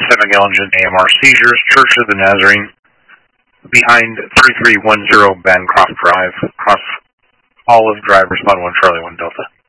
7-gallon AMR seizures, Church of the Nazarene, behind 3310 Bancroft Drive, across Olive Drive, respond 1 Charlie 1 Delta.